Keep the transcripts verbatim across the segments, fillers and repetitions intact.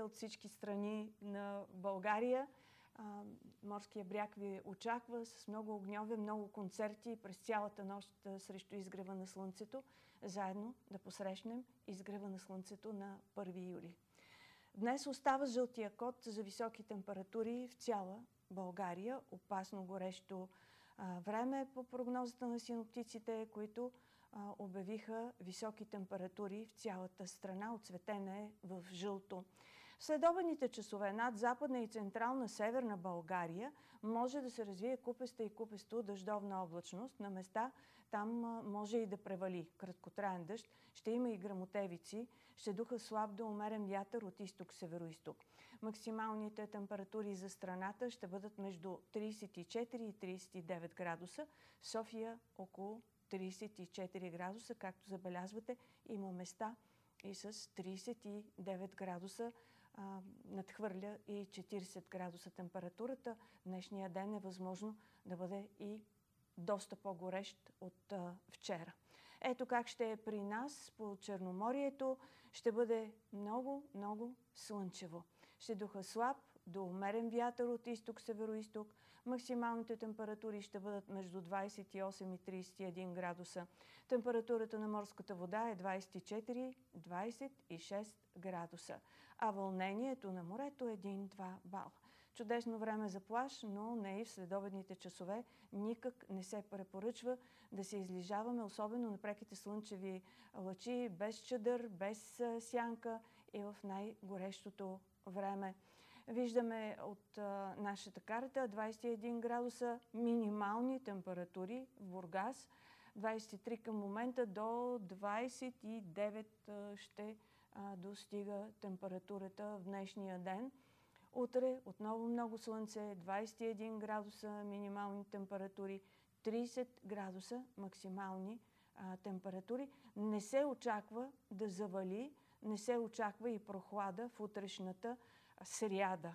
от всички страни на България. А, Морския бряг ви очаква с много огньове, много концерти през цялата нощ срещу изгрева на слънцето. Заедно да посрещнем изгрева на слънцето на първи юли. Днес остава жълтия код за високи температури в цяла България. Опасно горещо а, време по прогнозата на синоптиците, които а, обявиха високи температури в цялата страна. Оцветена е в жълто. В следобедните часове над Западна и Централна Северна България може да се развие купеста и купесто дъждовна облачност. На места там може и да превали краткотраен дъжд. Ще има и гръмотевици. Ще духа слаб до умерен вятър от изток-североизток. Максималните температури за страната ще бъдат между трийсет и четири и трийсет и девет градуса. В София около трийсет и четири градуса, както забелязвате, има места и с трийсет и девет градуса, а, надхвърля и четирийсет градуса температурата. Днешния ден е възможно да бъде и доста по-горещ от а, вчера. Ето как ще е при нас по Черноморието. Ще бъде много, много слънчево. Ще духа слаб до умерен вятър от изток-североизток. Максималните температури ще бъдат между двайсет и осем и трийсет и един градуса. Температурата на морската вода е двайсет и четири до двайсет и шест градуса. А вълнението на морето е един-два бала. Чудесно време за плаж, но не и в следобедните часове. Никак не се препоръчва да се излежаваме, особено на преките слънчеви лъчи, без чадър, без сянка и в най-горещото време. Виждаме от а, нашата карта двайсет и един градуса минимални температури в Бургас, двайсет и три към момента, до двайсет и девет а, ще а, достига температурата в днешния ден. Утре отново много слънце, двайсет и един градуса минимални температури, трийсет градуса максимални а, температури. Не се очаква да завали, не се очаква и прохлада в утрешната сряда,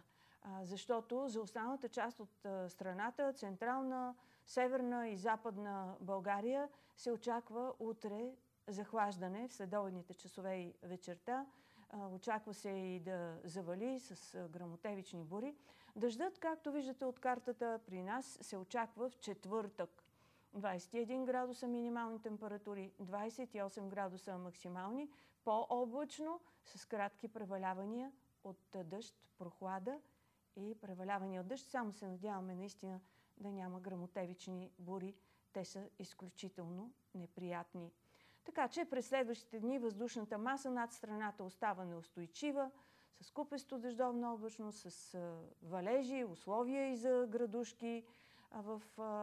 защото за останалата част от страната, централна, северна и западна България, се очаква утре захлаждане в следобедните часове и вечерта. Очаква се и да завали с гръмотевични бури. Дъждът, както виждате от картата, при нас се очаква в четвъртък. двайсет и един градуса минимални температури, двайсет и осем градуса максимални, по-облачно, с кратки превалявания от дъжд, прохлада и превалявания от дъжд. Само се надяваме наистина да няма гръмотевични бури. Те са изключително неприятни. Така че през следващите дни въздушната маса над страната остава неустойчива, с купесто дъждовна облачност, с валежи, условия и за градушки в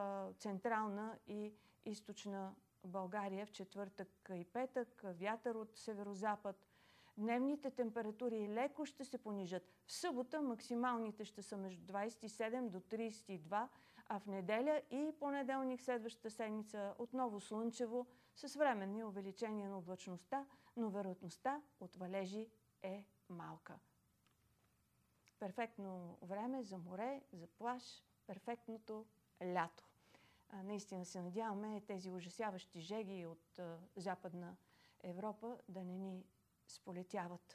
централна и източна България в четвъртък и петък, вятър от северозапад. Дневните температури леко ще се понижат. В събота максималните ще са между двайсет и седем до трийсет и два, а в неделя и понеделник следващата седмица отново слънчево, с временни увеличения на облачността, но вероятността от валежи е малка. Перфектно време за море, за плаж, перфектното лято. Наистина се надяваме тези ужасяващи жеги от Западна Европа да не ни сполетяват.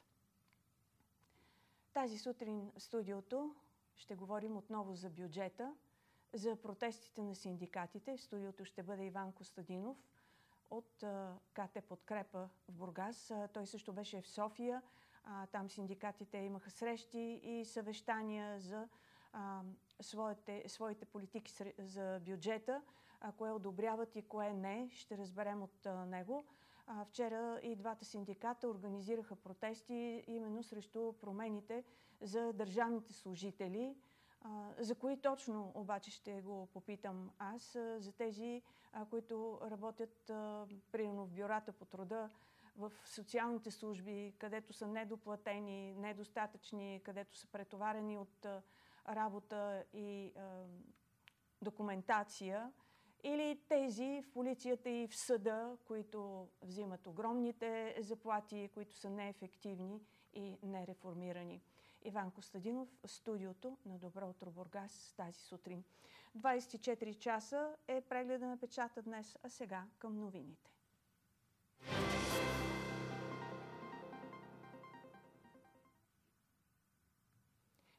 Тази сутрин в студиото ще говорим отново за бюджета, за протестите на синдикатите. В студиото ще бъде Иван Костадинов от КТ Подкрепа в Бургас. Той също беше в София. Там синдикатите имаха срещи и съвещания за а, своите, своите политики за бюджета, а, кое одобряват и кое не. Ще разберем от а, него. А, вчера и двата синдиката организираха протести именно срещу промените за държавните служители. А, за кои точно обаче ще го попитам аз? А, за тези, а, които работят а, примерно в бюрата по труда, в социалните служби, където са недоплатени, недостатъчни, където са претоварени от а, работа и а, документация, или тези в полицията и в съда, които взимат огромните заплати, които са неефективни и нереформирани. Иван Костадинов в студиото на Добро утро Бургас тази сутрин. двайсет и четири часа е прегледа на печата днес, а сега към новините.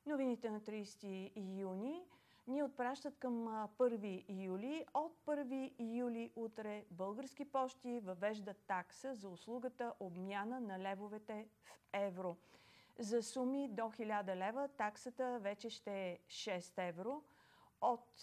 Новините на тридесети юни ни отпращат към първи юли. От първи юли утре Български пощи въвежда такса за услугата обмяна на левовете в евро. За суми до хиляда лева таксата вече ще е шест евро. От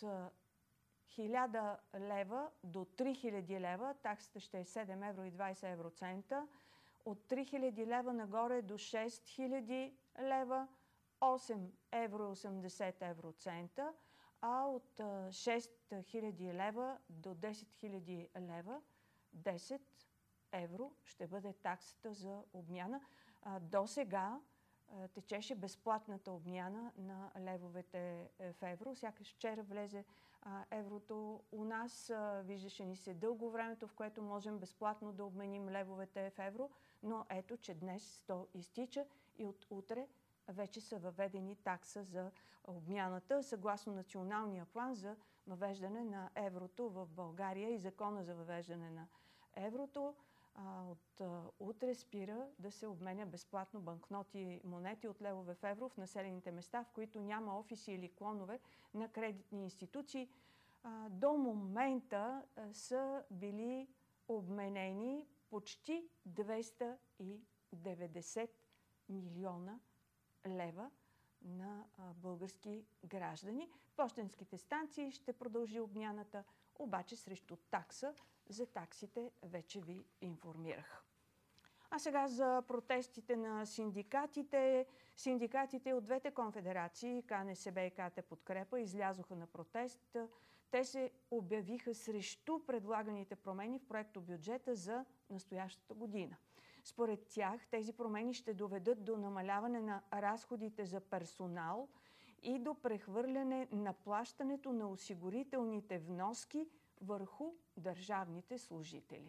хиляда лева до три хиляди лева таксата ще е седем евро и двадесет евроцента. От три хиляди лева нагоре до шест хиляди лева осем евро и осемдесет евроцента, а от шест хиляди лева до десет хиляди лева десет евро ще бъде таксата за обмяна. До сега течеше безплатната обмяна на левовете в евро. Сякаш вчера влезе еврото у нас. Виждаше ни се дълго времето, в което можем безплатно да обменим левовете в евро, но ето, че днес то изтича и от утре вече са въведени такса за обмяната, съгласно националния план за въвеждане на еврото в България и закона за въвеждане на еврото. От утре спира да се обменя безплатно банкноти и монети от левове в евро в населените места, в които няма офиси или клонове на кредитни институции. До момента са били обменени почти двеста и деветдесет милиона лева на български граждани. В пощенските станции ще продължи обмяната, обаче срещу такса. За таксите вече ви информирах. А сега за протестите на синдикатите. Синдикатите от двете конфедерации, КНСБ и КТ Подкрепа, излязоха на протест. Те се обявиха срещу предлаганите промени в проектобюджета за настоящата година. Според тях тези промени ще доведат до намаляване на разходите за персонал и до прехвърляне на плащането на осигурителните вноски върху държавните служители.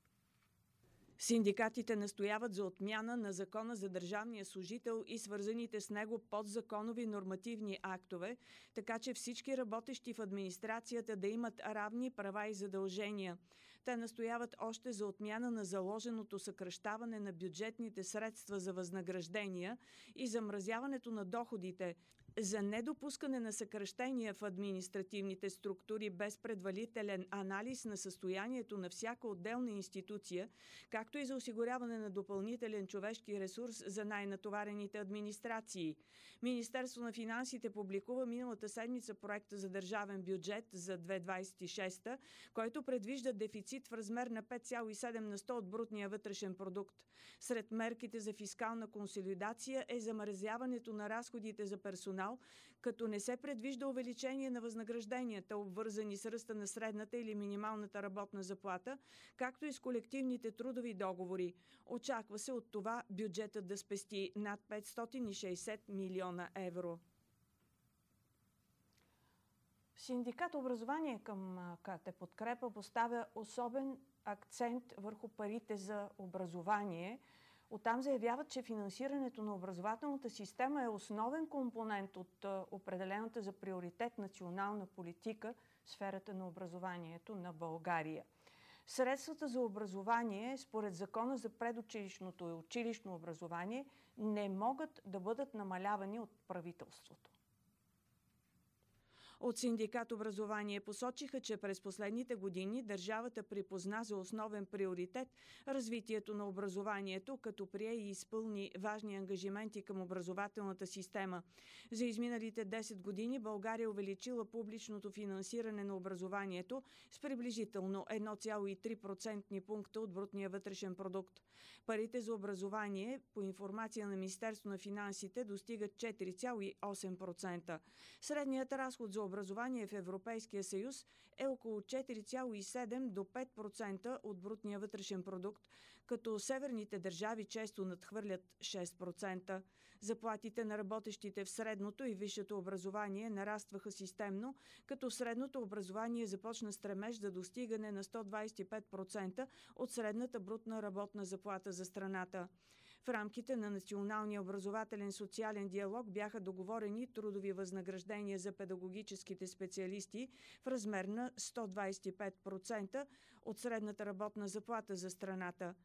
Синдикатите настояват за отмяна на Закона за държавния служител и свързаните с него подзаконови нормативни актове, така че всички работещи в администрацията да имат равни права и задължения. Те настояват още за отмяна на заложеното съкращаване на бюджетните средства за възнаграждения и замразяването на доходите, за недопускане на съкращения в административните структури без предварителен анализ на състоянието на всяка отделна институция, както и за осигуряване на допълнителен човешки ресурс за най-натоварените администрации. Министерство на финансите публикува миналата седмица проекта за държавен бюджет за две хиляди двадесет и шеста, който предвижда дефицит в размер на пет цяло и седем на сто от брутния вътрешен продукт. Сред мерките за фискална консолидация е замразяването на разходите за персонал, като не се предвижда увеличение на възнагражденията, обвързани с ръста на средната или минималната работна заплата, както и с колективните трудови договори. Очаква се от това бюджетът да спести над петстотин и шейсет милиона евро. Синдикат образование към КТ Подкрепа поставя особен акцент върху парите за образование. Оттам заявяват, че финансирането на образователната система е основен компонент от определената за приоритет национална политика в сферата на образованието на България. Средствата за образование, според Закона за предучилищното и училищно образование, не могат да бъдат намалявани от правителството. От синдикат образование посочиха, че през последните години държавата припозна за основен приоритет развитието на образованието, като прие и изпълни важни ангажименти към образователната система. За изминалите десет години България увеличила публичното финансиране на образованието с приблизително едно цяло и три процентни пункта от брутния вътрешен продукт. Парите за образование, по информация на Министерство на финансите, достигат четири цяло и осем процента. Средният разход за образование в Европейския съюз е около четири цяло и седем до пет процента от брутния вътрешен продукт, като северните държави често надхвърлят шест процента. Заплатите на работещите в средното и висшето образование нарастваха системно, като средното образование започна стремеж за достигане на сто двадесет и пет процента от средната брутна работна заплата за страната. В рамките на Националния образователен социален диалог бяха договорени трудови възнаграждения за педагогическите специалисти в размер на сто двадесет и пет процента от средната работна заплата за страната.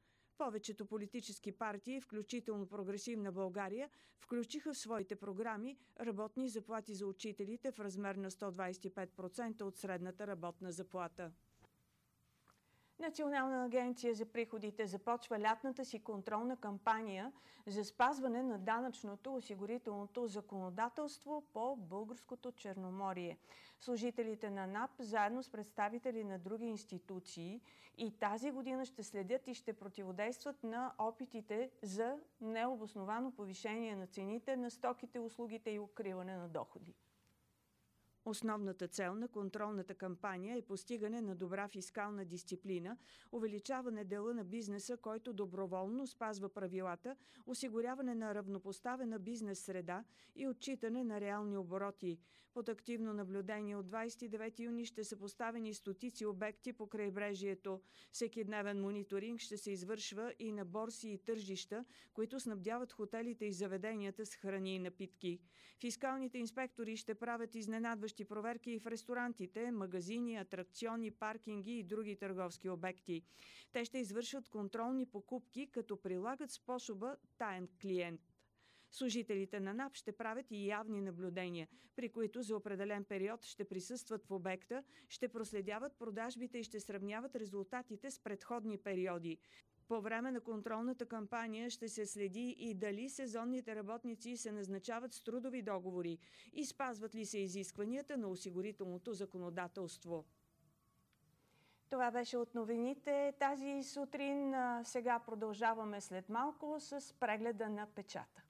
Повечето политически партии, включително Прогресивна България, включиха в своите програми работни заплати за учителите в размер на сто двадесет и пет процента от средната работна заплата. Национална агенция за приходите започва лятната си контролна кампания за спазване на данъчното осигурителното законодателство по Българското Черноморие. Служителите на НАП, заедно с представители на други институции, и тази година ще следят и ще противодействат на опитите за необосновано повишение на цените на стоките, услугите и укриване на доходи. Основната цел на контролната кампания е постигане на добра фискална дисциплина, увеличаване дела на бизнеса, който доброволно спазва правилата, осигуряване на равнопоставена бизнес среда и отчитане на реални обороти. Под активно наблюдение от двадесет и девети юни ще са поставени стотици обекти по крайбрежието. Всекидневен мониторинг ще се извършва и на борси и тържища, които снабдяват хотелите и заведенията с храни и напитки. Фискалните инспектори ще правят изненадващи проверки и в ресторантите, магазини, атракциони, паркинги и други търговски обекти. Те ще извършват контролни покупки, като прилагат способа таен клиент. Служителите на НАП ще правят и явни наблюдения, при които за определен период ще присъстват в обекта, ще проследяват продажбите и ще сравняват резултатите с предходни периоди. По време на контролната кампания ще се следи и дали сезонните работници се назначават с трудови договори и спазват ли се изискванията на осигурителното законодателство. Това беше от новините тази сутрин. Сега продължаваме след малко с прегледа на печата.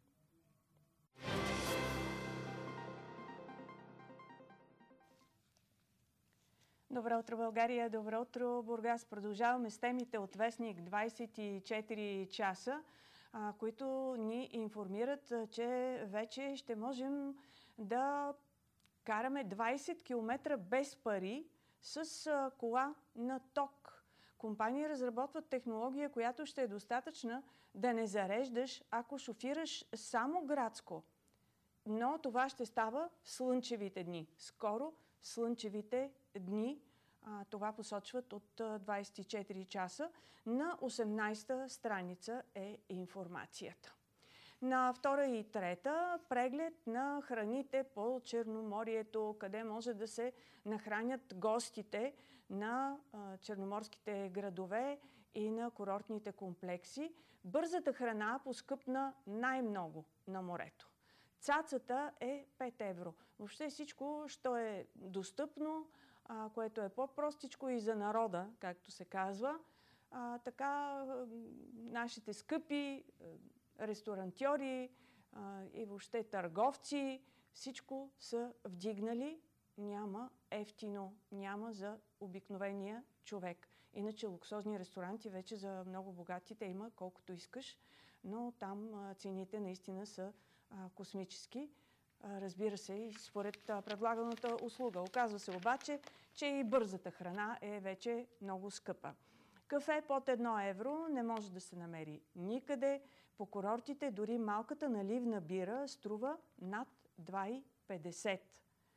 Добро утро, България! Добро утро, Бургас! Продължаваме с темите от вестник двадесет и четири часа, които ни информират, че вече ще можем да караме двадесет километра без пари с кола на ток. Компании разработват технология, която ще е достатъчна да не зареждаш, ако шофираш само градско. Но това ще става в слънчевите дни. Скоро слънчевите дни. А, това посочват от двадесет и четири часа. На осемнадесета страница е информацията. На втора и трета преглед на храните по Черноморието, къде може да се нахранят гостите на а, черноморските градове и на курортните комплекси. Бързата храна поскъпна най-много на морето. Цацата е пет евро. Въобще всичко, що е достъпно, а, което е по-простичко и за народа, както се казва, а, така нашите скъпи ресторантьори а, и въобще търговци, всичко са вдигнали. Няма ефтино, няма за обикновения човек. Иначе луксозни ресторанти вече за много богатите има колкото искаш, но там а, цените наистина са а, космически. А, разбира се, и според а, предлаганата услуга. Оказва се обаче, че и бързата храна е вече много скъпа. Кафе под едно евро не може да се намери никъде. По курортите дори малката наливна бира струва над два и петдесет.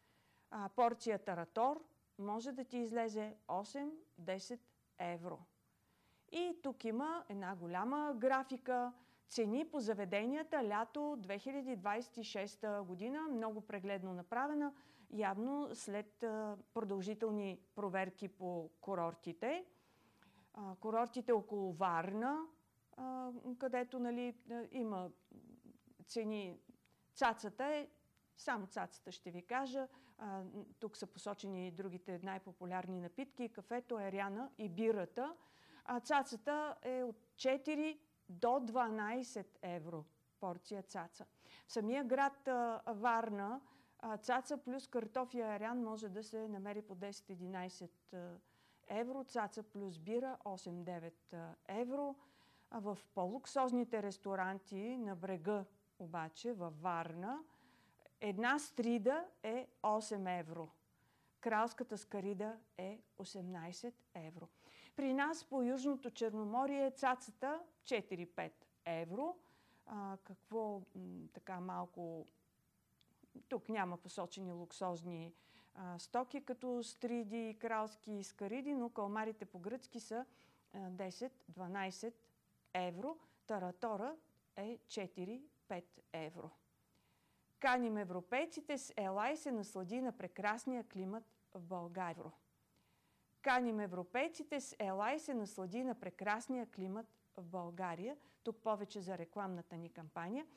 А порция таратор може да ти излезе осем-десет евро. И тук има една голяма графика. Цени по заведенията лято две хиляди двадесет и шеста година, много прегледно направена, явно след продължителни проверки по курортите. Курортите около Варна, където нали, има цени. Цацата е, само цацата ще ви кажа, тук са посочени другите най-популярни напитки, кафето, еряна и бирата. А цацата е от четири до дванадесет евро порция цаца. В самия град Варна цаца плюс картоф и ерян може да се намери по десет-единадесет евро, цаца плюс бира осем-девет евро. А в по-луксозните ресторанти на брега обаче във Варна една стрида е осем евро. Кралската скарида е осемнадесет евро. При нас по Южното Черноморие цацата четири-пет евро. А, какво м, така малко... Тук няма посочени луксозни а, стоки, като стриди и кралски скариди, но калмарите по-гръцки са десет-дванадесет евро, таратора е четири-пет евро. Каним европейците с Елай се наслади на прекрасния климат в България. Каним европейците с Елай се наслади на прекрасния климат в България. Тук повече за рекламната ни кампания.